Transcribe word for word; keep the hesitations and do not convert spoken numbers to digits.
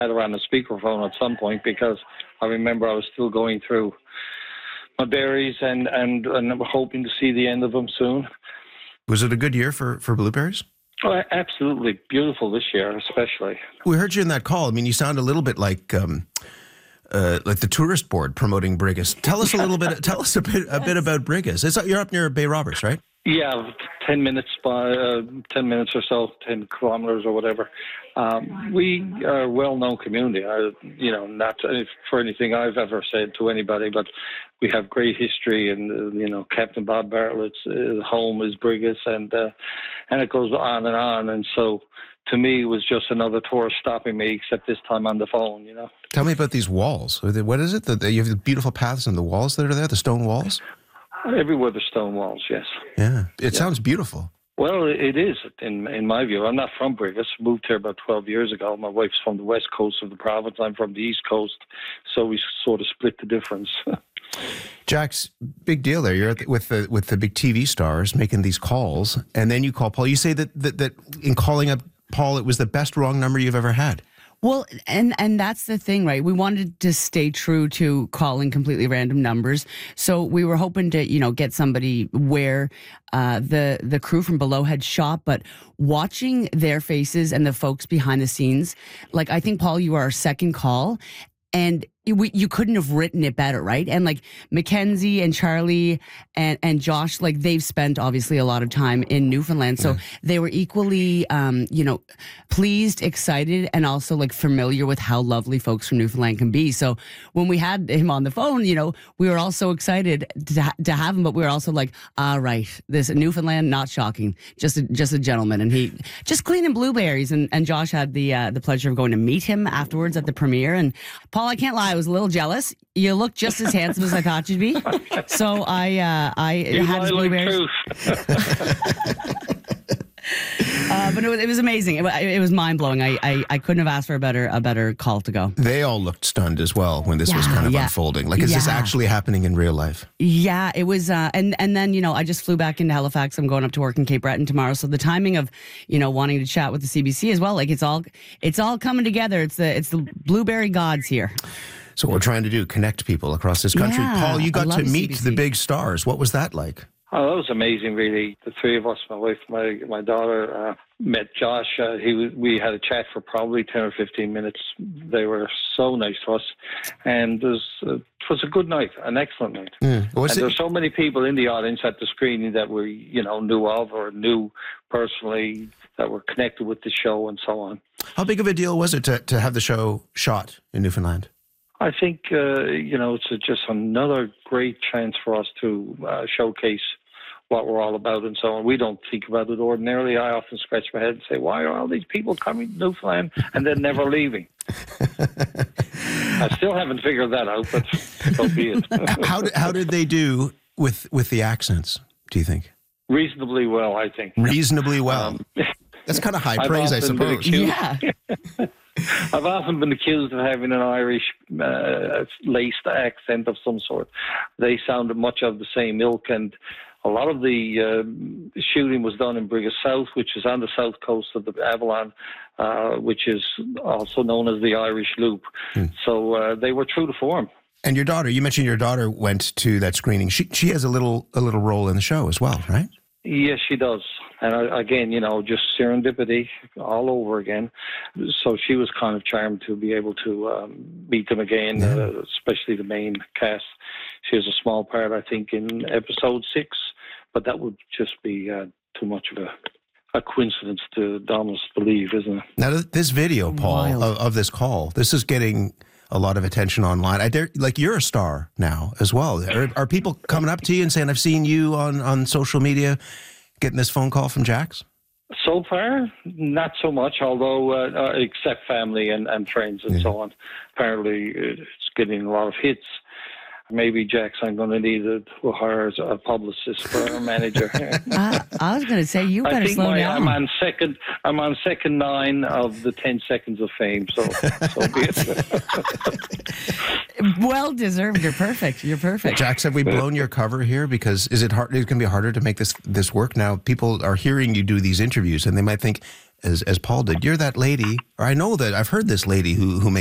had her on the speakerphone at some point because I remember I was still going through my berries and, and, and hoping to see the end of them soon. Was it a good year for, for blueberries? Oh, absolutely beautiful this year, especially. We heard you in that call. I mean, you sound a little bit like um, uh, like the tourist board promoting Brigus. Tell us a little bit. Tell us a bit a bit about Brigus. It's, you're up near Bay Roberts, right? Yeah, ten minutes by uh, ten minutes or so, ten kilometers or whatever. Um, we are a well-known community. I, you know, not for anything I've ever said to anybody, but we have great history. And uh, you know, Captain Bob Bartlett's uh, home is Brigus, and uh, and it goes on and on. And so, to me, it was just another tourist stopping me, except this time on the phone. You know. Tell me about these walls. What is it? The, you have the beautiful paths and the walls that are there, the stone walls. Everywhere the stone walls, yes. Yeah, it yeah. sounds beautiful. Well, it is, in in my view. I'm not from Brigus. Moved here about twelve years ago. My wife's from the west coast of the province. I'm from the east coast. So we sort of split the difference. Jax, big deal there. You're at the, with the with the big T V stars making these calls, and then you call Paul. You say that, that, that in calling up Paul, it was the best wrong number you've ever had. Well, and and that's the thing, right? We wanted to stay true to calling completely random numbers. So we were hoping to, you know, get somebody where uh, the the crew from below had shot, but watching their faces and the folks behind the scenes, like I think, Paul, you are our second call, and we, you couldn't have written it better, right? And like Mackenzie and Charlie and, and Josh, like they've spent obviously a lot of time in Newfoundland. So mm. they were equally, um, you know, pleased, excited, and also like familiar with how lovely folks from Newfoundland can be. So when we had him on the phone, you know, we were all so excited to, ha- to have him, but we were also like, ah, right, this Newfoundland, not shocking, just a, just a gentleman. And he just cleaning blueberries. And, and Josh had the, uh, the pleasure of going to meet him afterwards at the premiere. And Paul, I can't lie, I was a little jealous. You look just as handsome as I thought you'd be. So I, uh, I you had his blueberries. uh, but it was, it was amazing. It, it was mind blowing. I, I, I couldn't have asked for a better, a better call to go. They all looked stunned as well when this yeah, was kind of yeah. unfolding. Like, is yeah. this actually happening in real life? Yeah, it was. Uh, and and then you know, I just flew back into Halifax. I'm going up to work in Cape Breton tomorrow. So the timing of you know wanting to chat with the C B C as well, like it's all it's all coming together. It's the it's the blueberry gods here. So what we're trying to do, connect people across this country. Yeah, Paul, you got to meet C B C. the big stars. What was that like? Oh, that was amazing, really. The three of us, my wife, my my daughter, uh, met Josh. Uh, he was, we had a chat for probably ten or fifteen minutes. They were so nice to us. And it was, uh, it was a good night, an excellent night. Mm. And there were so many people in the audience at the screening that we, you know, knew of or knew personally that were connected with the show and so on. How big of a deal was it to, to have the show shot in Newfoundland? I think, uh, you know, it's a, just another great chance for us to uh, showcase what we're all about and so on. We don't think about it ordinarily. I often scratch my head and say, why are all these people coming to Newfoundland and then never leaving? I still haven't figured that out, but so be it. how, did, how did they do with, with the accents, do you think? Reasonably well, I think. Reasonably well. Um, That's kind of high I've praise, I suppose. Yeah. I've often been accused of having an Irish uh, laced accent of some sort. They sounded much of the same ilk, and a lot of the uh, shooting was done in Brigus South, which is on the south coast of the Avalon, uh, which is also known as the Irish Loop. Hmm. So uh, they were true to form. And your daughter, you mentioned your daughter went to that screening. She she has a little a little role in the show as well, right? Yes, she does. And uh, again, you know, just serendipity all over again. So she was kind of charmed to be able to um, meet them again, yeah. uh, especially the main cast. She has a small part, I think, in episode six, but that would just be uh, too much of a, a coincidence to almost believe, isn't it? Now, this video, Paul, of, of this call, this is getting a lot of attention online. I dare, like, you're a star now as well. Are, are people coming up to you and saying, I've seen you on, on social media, getting this phone call from Jax? So far, not so much, although uh, uh, except family and, and friends and yeah. so on. Apparently, it's getting a lot of hits. Maybe, Jax, I'm going to need to hire a publicist for a manager. uh, I was going to say, you better I think slow my, down. I'm on second. I'm on second nine of the ten seconds of fame. So, so be it. Well deserved. You're perfect. You're perfect. Jax, have we blown your cover here? Because is it hard? It's going to be harder to make this this work now. People are hearing you do these interviews, and they might think, as as Paul did. You're that lady, or I know that I've heard this lady who who